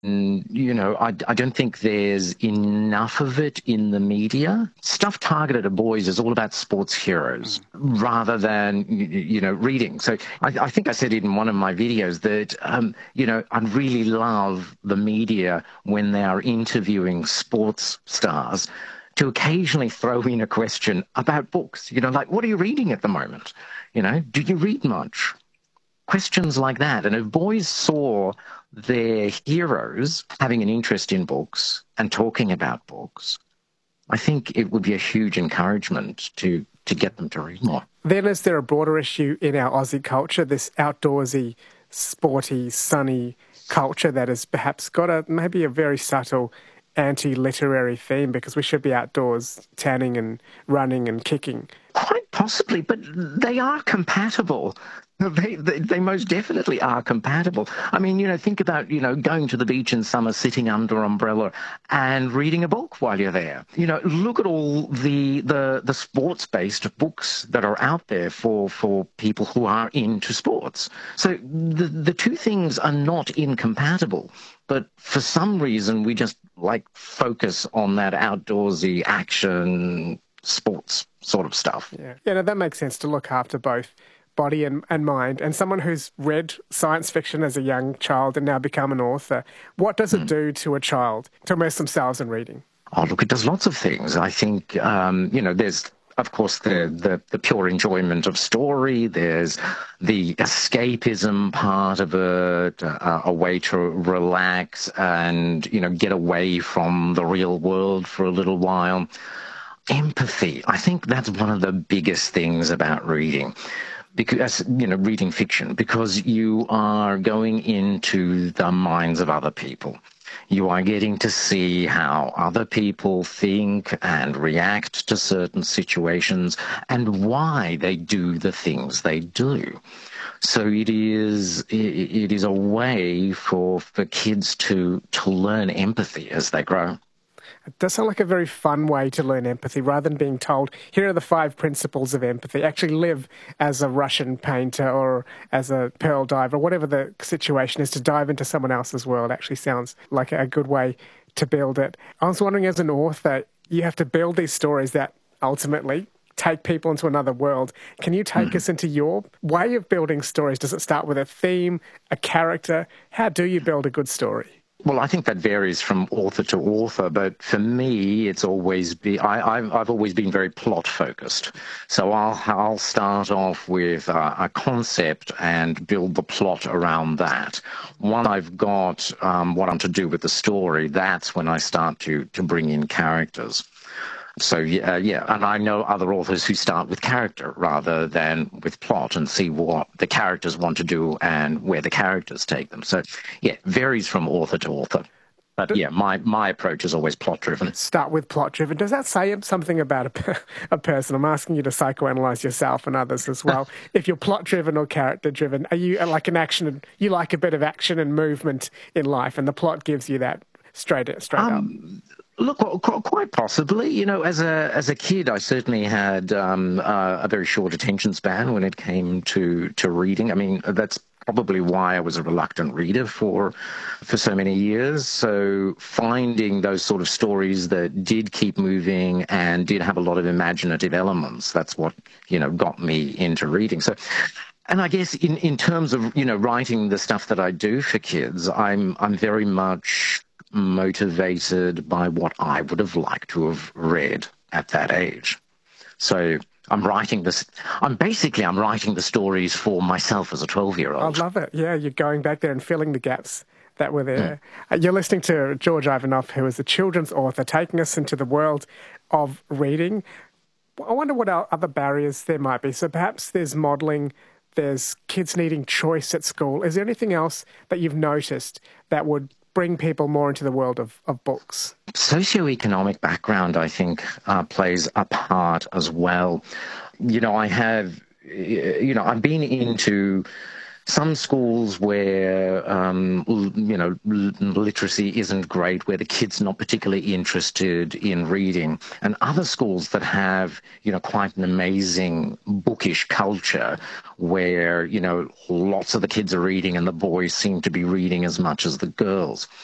I don't think there's enough of it in the media. Stuff targeted at boys is all about sports heroes rather than, reading. So I think I said in one of my videos that, I really love the media when they are interviewing sports stars to occasionally throw in a question about books, like, what are you reading at the moment? Do you read much? Questions like that. And if boys saw their heroes having an interest in books and talking about books, I think it would be a huge encouragement to get them to read more. Then is there a broader issue in our Aussie culture, this outdoorsy, sporty, sunny culture that has perhaps got maybe a very subtle anti-literary theme because we should be outdoors tanning and running and kicking? Quite possibly, but they are compatible. They most definitely are compatible. I mean, think about, going to the beach in summer, sitting under an umbrella and reading a book while you're there. Look at all the sports-based books that are out there for people who are into sports. So the two things are not incompatible, but for some reason we just focus on that outdoorsy action sports sort of stuff. Yeah, no, that makes sense to look after both body and mind. And someone who's read science fiction as a young child and now become an author, what does it do to a child to immerse themselves in reading? Oh, look, it does lots of things. I think, there's, of course, the pure enjoyment of story. There's the escapism part of it, a way to relax and, get away from the real world for a little while. Empathy. I think that's one of the biggest things about reading. Because, reading fiction, because you are going into the minds of other people. You are getting to see how other people think and react to certain situations and why they do the things they do. So it is a way for kids to learn empathy as they grow. It does sound like a very fun way to learn empathy rather than being told, here are the 5 principles of empathy. Actually live as a Russian painter or as a pearl diver, whatever the situation is, to dive into someone else's world actually sounds like a good way to build it. I was wondering, as an author, you have to build these stories that ultimately take people into another world. Can you take us into your way of building stories? Does it start with a theme, a character? How do you build a good story? Well, I think that varies from author to author, but for me, it's always I've always been very plot focused. So I'll start off with a concept and build the plot around that. Once I've got what I'm to do with the story, that's when I start to bring in characters. So, and I know other authors who start with character rather than with plot and see what the characters want to do and where the characters take them. So, varies from author to author. But my approach is always plot-driven. Start with plot-driven. Does that say something about a person? I'm asking you to psychoanalyze yourself and others as well. If you're plot-driven or character-driven, are you like you like a bit of action and movement in life, and the plot gives you that straight up? Look, quite possibly. As a kid, I certainly had a very short attention span when it came to reading. I mean, that's probably why I was a reluctant reader for so many years. So finding those sort of stories that did keep moving and did have a lot of imaginative elements, that's what, got me into reading. So, and I guess in terms of, writing the stuff that I do for kids, I'm very much motivated by what I would have liked to have read at that age. So I'm writing the stories for myself as a 12-year-old. I love it. Yeah, you're going back there and filling the gaps that were there. You're listening to George Ivanoff, who is a children's author, taking us into the world of reading. I wonder what other barriers there might be. So perhaps there's modelling, there's kids needing choice at school. Is there anything else that you've noticed that would bring people more into the world of books? Socioeconomic background, I think, plays a part as well. I've been into some schools where, literacy isn't great, where the kid's not particularly interested in reading, and other schools that have, quite an amazing bookish culture where, lots of the kids are reading and the boys seem to be reading as much as the girls.